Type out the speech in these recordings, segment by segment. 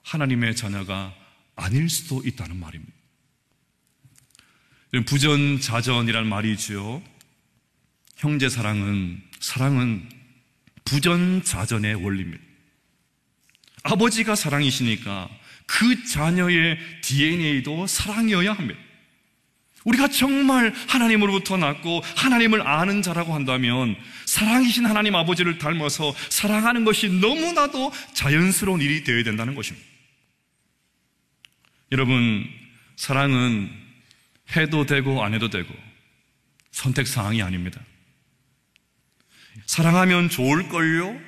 하나님의 자녀가 아닐 수도 있다는 말입니다. 부전자전이란 말이죠. 형제 사랑은 부전자전의 원리입니다. 아버지가 사랑이시니까 그 자녀의 DNA도 사랑이어야 합니다. 우리가 정말 하나님으로부터 났고 하나님을 아는 자라고 한다면 사랑이신 하나님 아버지를 닮아서 사랑하는 것이 너무나도 자연스러운 일이 되어야 된다는 것입니다. 여러분, 사랑은 해도 되고 안 해도 되고 선택사항이 아닙니다. 사랑하면 좋을걸요?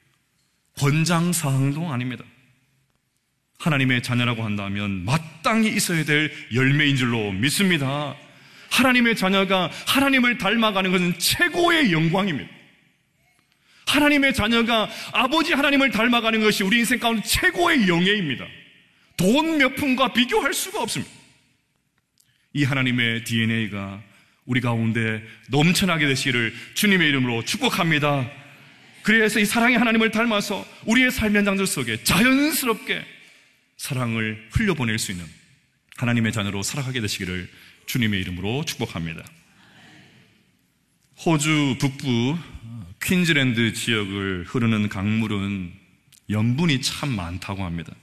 권장사항도 아닙니다. 하나님의 자녀라고 한다면 마땅히 있어야 될 열매인 줄로 믿습니다. 하나님의 자녀가 하나님을 닮아가는 것은 최고의 영광입니다. 하나님의 자녀가 아버지 하나님을 닮아가는 것이 우리 인생 가운데 최고의 영예입니다. 돈 몇 푼과 비교할 수가 없습니다. 이 하나님의 DNA가 우리 가운데 넘쳐나게 되시기를 주님의 이름으로 축복합니다. 그래서 이 사랑의 하나님을 닮아서 우리의 삶의 현장들 속에 자연스럽게 사랑을 흘려보낼 수 있는 하나님의 자녀로 살아가게 되시기를 주님의 이름으로 축복합니다. 호주 북부 퀸즐랜드 지역을 흐르는 강물은 염분이 참 많다고 합니다.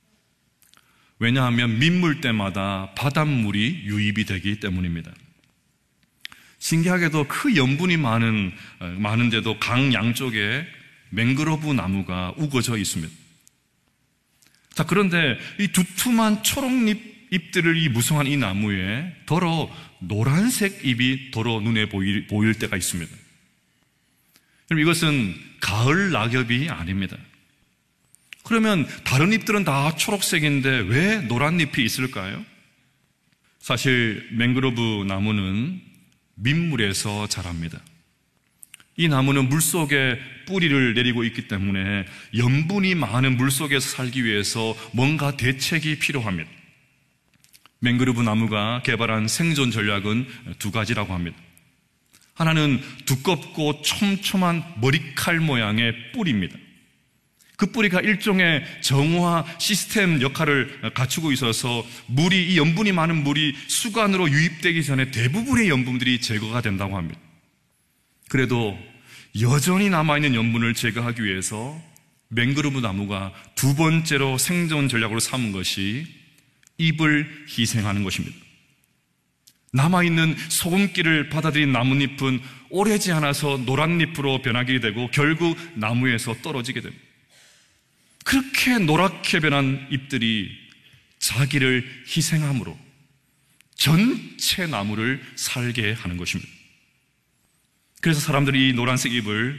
왜냐하면 민물 때마다 바닷물이 유입이 되기 때문입니다. 신기하게도 그 염분이 많은데도 강 양쪽에 맹그로브 나무가 우거져 있습니다. 자, 그런데 이 두툼한 초록잎들을 이 무성한 이 나무에 더러 노란색 잎이 더러 눈에 보일 때가 있습니다. 그럼 이것은 가을 낙엽이 아닙니다. 그러면 다른 잎들은 다 초록색인데 왜 노란 잎이 있을까요? 사실 맹그로브 나무는 민물에서 자랍니다. 이 나무는 물속에 뿌리를 내리고 있기 때문에 염분이 많은 물속에서 살기 위해서 뭔가 대책이 필요합니다. 맹그로브 나무가 개발한 생존 전략은 두 가지라고 합니다. 하나는 두껍고 촘촘한 머리칼 모양의 뿌리입니다. 그 뿌리가 일종의 정화 시스템 역할을 갖추고 있어서 이 염분이 많은 물이 수관으로 유입되기 전에 대부분의 염분들이 제거가 된다고 합니다. 그래도 여전히 남아있는 염분을 제거하기 위해서 맹그로브 나무가 두 번째로 생존 전략으로 삼은 것이 잎을 희생하는 것입니다. 남아있는 소금기를 받아들인 나뭇잎은 오래지 않아서 노란잎으로 변하게 되고 결국 나무에서 떨어지게 됩니다. 그렇게 노랗게 변한 잎들이 자기를 희생함으로 전체 나무를 살게 하는 것입니다. 그래서 사람들이 이 노란색 잎을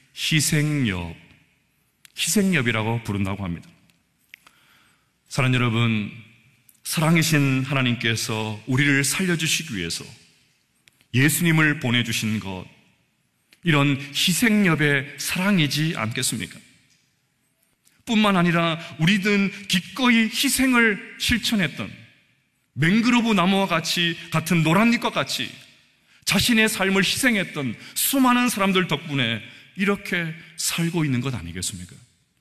희생엽이라고 부른다고 합니다. 사랑하는 여러분, 사랑이신 하나님께서 우리를 살려주시기 위해서 예수님을 보내주신 것, 이런 희생엽의 사랑이지 않겠습니까? 뿐만 아니라 우리는 기꺼이 희생을 실천했던 맹그로브 나무와 같은 노란잎과 같이 자신의 삶을 희생했던 수많은 사람들 덕분에 이렇게 살고 있는 것 아니겠습니까?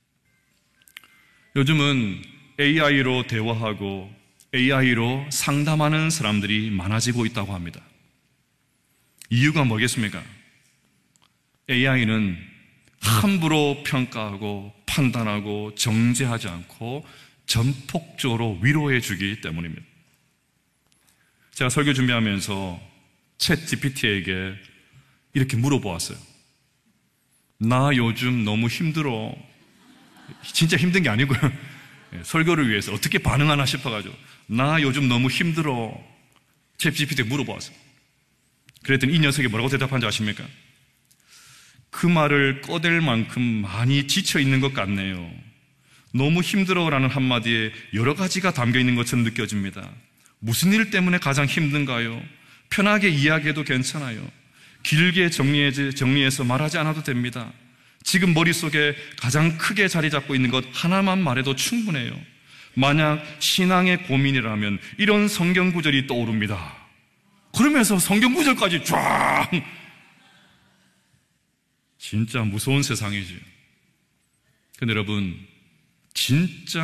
요즘은 AI로 대화하고 AI로 상담하는 사람들이 많아지고 있다고 합니다. 이유가 뭐겠습니까? AI는 함부로 평가하고 판단하고 정죄하지 않고 전폭적으로 위로해 주기 때문입니다. 제가 설교 준비하면서 챗 GPT에게 이렇게 물어보았어요. 나 요즘 너무 힘들어. 진짜 힘든 게 아니고요. 설교를 위해서 어떻게 반응하나 싶어가지고 나 요즘 너무 힘들어. 챗 GPT에 물어보았어요. 그랬더니 이 녀석이 뭐라고 대답한지 아십니까? 그 말을 꺼댈 만큼 많이 지쳐 있는 것 같네요. 너무 힘들어라는 한마디에 여러 가지가 담겨 있는 것처럼 느껴집니다. 무슨 일 때문에 가장 힘든가요? 편하게 이야기해도 괜찮아요. 길게 정리해서 말하지 않아도 됩니다. 지금 머릿속에 가장 크게 자리 잡고 있는 것 하나만 말해도 충분해요. 만약 신앙의 고민이라면 이런 성경 구절이 떠오릅니다. 그러면서 성경 구절까지 쫙! 진짜 무서운 세상이죠. 근데 여러분, 진짜